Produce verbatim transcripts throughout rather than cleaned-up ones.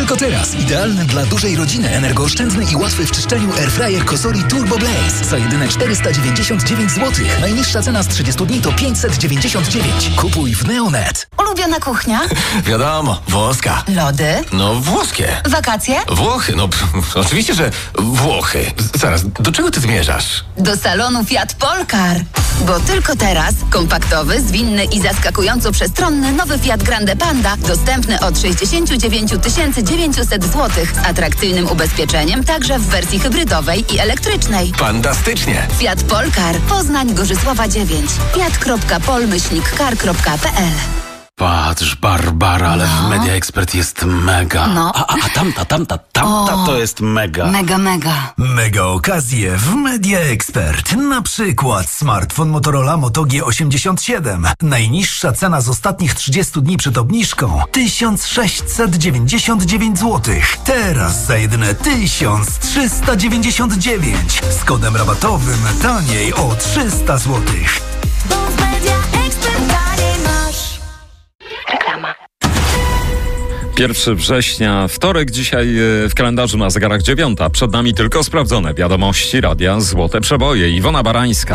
Tylko teraz idealny dla dużej rodziny, energooszczędny i łatwy w czyszczeniu airfryer Cosori Turbo Blaze za jedyne czterysta dziewięćdziesiąt dziewięć złotych. Najniższa cena z trzydziestu dni to pięćset dziewięćdziesiąt dziewięć. Kupuj w Neonet. Ulubiona kuchnia? Wiadomo, włoska. Lody? No włoskie. Wakacje? Włochy, no pff, oczywiście, że Włochy. Zaraz, do czego ty zmierzasz? Do salonu Fiat Polcar. Bo tylko teraz kompaktowy, zwinny i zaskakująco przestronny nowy Fiat Grande Panda dostępny od sześćdziesiąt dziewięć tysięcy dziewięćset złotych z atrakcyjnym ubezpieczeniem także w wersji hybrydowej i elektrycznej. Fantastycznie. Fiat Polcar. Poznań Gorzysława dziewięć. fiat kropka pol myślnik car kropka p l. Patrz, Barbara, ale No. w Media Expert jest mega. No. A, a, a tamta, tamta, tamta O. to jest mega. Mega, mega. Mega okazje w Media Expert. Na przykład smartfon Motorola Moto G osiemdziesiąt siedem. Najniższa cena z ostatnich trzydziestu dni przed obniżką tysiąc sześćset dziewięćdziesiąt dziewięć złotych. Teraz za jedyne tysiąc trzysta dziewięćdziesiąt dziewięć. Z kodem rabatowym taniej o trzysta złotych. Bo w Media Expert taniej masz. Reklama. pierwszego września, wtorek, dzisiaj w kalendarzu na zegarach dziewiąta. Przed nami tylko sprawdzone wiadomości Radia Złote Przeboje. Iwona Barańska.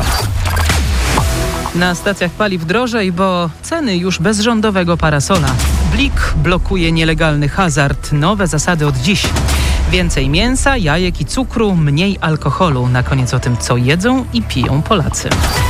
Na stacjach paliw drożej, bo ceny już bez rządowego parasola. Blik blokuje nielegalny hazard. Nowe zasady od dziś. Więcej mięsa, jajek i cukru, mniej alkoholu. Na koniec o tym, co jedzą i piją Polacy.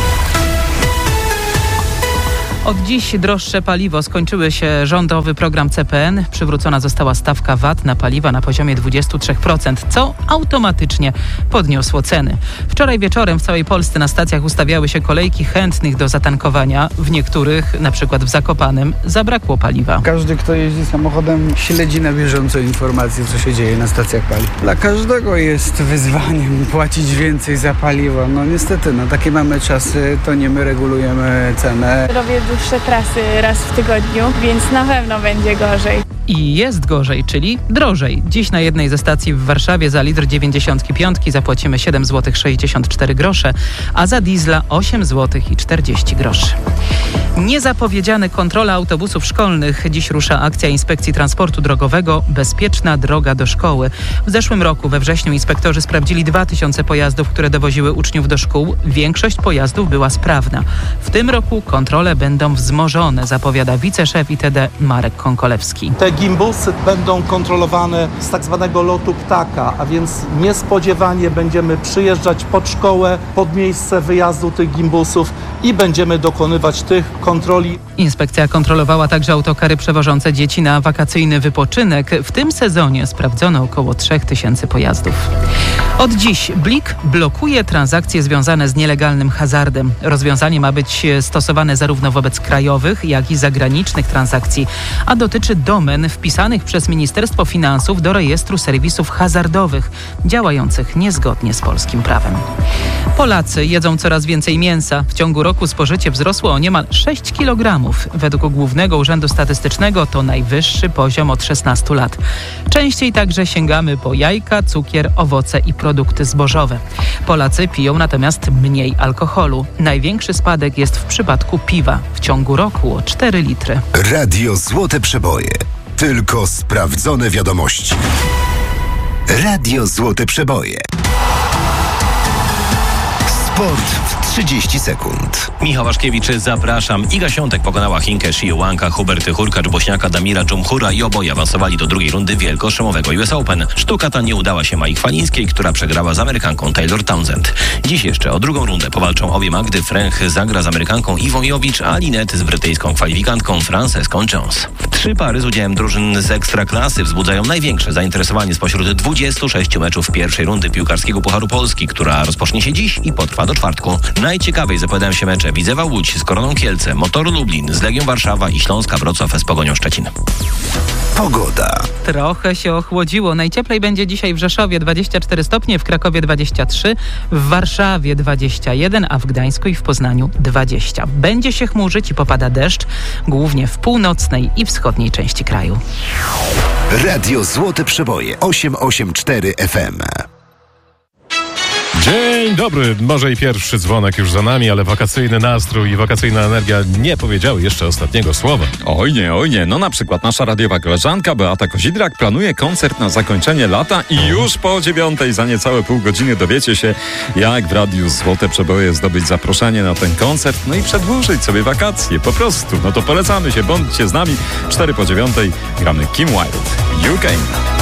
Od dziś droższe paliwo. Skończyły się rządowy program C P N. Przywrócona została stawka V A T na paliwa na poziomie dwadzieścia trzy procent, co automatycznie podniosło ceny. Wczoraj wieczorem w całej Polsce na stacjach ustawiały się kolejki chętnych do zatankowania. W niektórych, na przykład w Zakopanem, zabrakło paliwa. Każdy, kto jeździ samochodem, śledzi na bieżąco informacje, co się dzieje na stacjach paliw. Dla każdego jest wyzwaniem płacić więcej za paliwo. No niestety, no takie mamy czasy, to nie my regulujemy cenę. Robię dłuższe trasy raz w tygodniu, więc na pewno będzie gorzej. I jest gorzej, czyli drożej. Dziś na jednej ze stacji w Warszawie za litr dziewięćdziesiąt pięć zapłacimy siedem złotych sześćdziesiąt cztery grosze, a za diesla osiem złotych i czterdzieści groszy. Niezapowiedziane kontrole autobusów szkolnych. Dziś rusza akcja Inspekcji Transportu Drogowego Bezpieczna droga do szkoły. W zeszłym roku we wrześniu inspektorzy sprawdzili dwa tysiące pojazdów, które dowoziły uczniów do szkół. Większość pojazdów była sprawna. W tym roku kontrole będą wzmożone, zapowiada wiceszef I T D Marek Konkolewski. Te gimbusy będą kontrolowane z tak zwanego lotu ptaka, a więc niespodziewanie będziemy przyjeżdżać pod szkołę, pod miejsce wyjazdu tych gimbusów i będziemy dokonywać tych kontroli. Inspekcja kontrolowała także autokary przewożące dzieci na wakacyjny wypoczynek. W tym sezonie sprawdzono około trzy tysiące pojazdów. Od dziś Blik blokuje transakcje związane z nielegalnym hazardem. Rozwiązanie ma być stosowane zarówno wobec krajowych, jak i zagranicznych transakcji, a dotyczy domen wpisanych przez Ministerstwo Finansów do rejestru serwisów hazardowych działających niezgodnie z polskim prawem. Polacy jedzą coraz więcej mięsa. W ciągu roku spożycie wzrosło o niemal sześć kilogramów. Według Głównego Urzędu Statystycznego to najwyższy poziom od szesnastu lat. Częściej także sięgamy po jajka, cukier, owoce i produkty zbożowe. Polacy piją natomiast mniej alkoholu. Największy spadek jest w przypadku piwa. W ciągu roku o cztery litry. Radio Złote Przeboje. Tylko sprawdzone wiadomości. Radio Złote Przeboje. Sport w trzydzieści sekund. Michał Waszkiewicz, zapraszam. Iga Świątek pokonała Chinkę Shi Wanka, Huberty Hurkacz, Bośniaka Damira Dżumhura i oboje awansowali do drugiej rundy wielkoszlemowego U S Open. Sztuka ta nie udała się Mai Chwalińskiej, która przegrała z Amerykanką Taylor Townsend. Dziś jeszcze o drugą rundę powalczą obie Magdy. Fręch zagra z Amerykanką Iwą Jowicz, a Linette z brytyjską kwalifikantką Franceską Jones. Trzy pary z udziałem drużyn z Ekstraklasy wzbudzają największe zainteresowanie spośród dwudziestu sześciu meczów pierwszej rundy piłkarskiego Pucharu Polski, która rozpocznie się dziś i potrwa do czwartku. Najciekawiej zapowiadają się mecze Widzewa Łódź z Koroną Kielce, Motoru Lublin z Legią Warszawa i Śląska Wrocław z Pogonią Szczecin. Pogoda. Trochę się ochłodziło. Najcieplej będzie dzisiaj w Rzeszowie dwadzieścia cztery stopnie, w Krakowie dwadzieścia trzy, w Warszawie dwadzieścia jeden, a w Gdańsku i w Poznaniu dwadzieścia. Będzie się chmurzyć i popada deszcz, głównie w północnej i wschodniej części kraju. Radio Złote Przeboje osiem osiem cztery F M. Dzień dobry, może i pierwszy dzwonek już za nami, ale wakacyjny nastrój i wakacyjna energia nie powiedziały jeszcze ostatniego słowa. Oj nie, oj nie. No na przykład nasza radiowa koleżanka Beata Kozidrak planuje koncert na zakończenie lata i już po dziewiątej za niecałe pół godziny dowiecie się, jak w Radiu Złote Przeboje zdobyć zaproszenie na ten koncert, no i przedłużyć sobie wakacje, po prostu. No to polecamy się, bądźcie z nami. Cztery po dziewiątej gramy Kim Wilde, U K.